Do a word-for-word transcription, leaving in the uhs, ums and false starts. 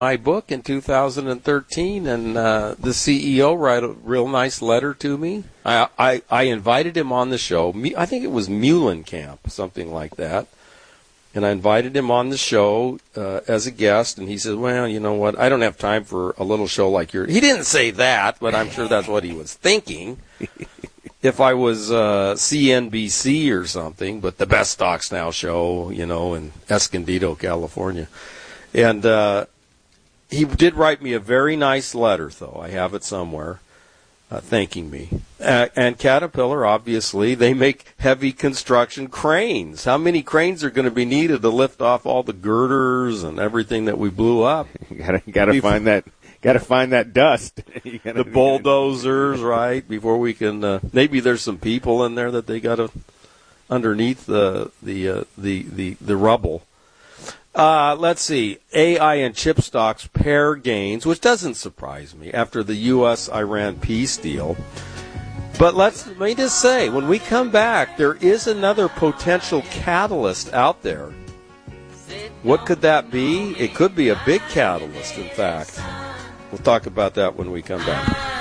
my book in two thousand thirteen, and uh, the C E O wrote a real nice letter to me. I, I, I invited him on the show. I think it was Muhlenkamp, something like that. And I invited him on the show uh, as a guest, and he said, well, you know what, I don't have time for a little show like yours. He didn't say that, but I'm sure that's what he was thinking. If I was uh, C N B C or something, but the Best Stocks Now show, you know, in Escondido, California. And uh, he did write me a very nice letter, though. I have it somewhere. Uh, thanking me. Uh, and Caterpillar, obviously, they make heavy construction cranes. How many cranes are going to be needed to lift off all the girders and everything that we blew up? You gotta, gotta Before, find that, gotta find that dust. The bulldozers, right? Before we can, uh, maybe there's some people in there that they got to underneath the the uh, the the the rubble. Uh, let's see. A I and chip stocks pair gains, which doesn't surprise me after the U S Iran peace deal. But let's, let me just say, when we come back, there is another potential catalyst out there. What could that be? It could be a big catalyst, in fact. We'll talk about that when we come back.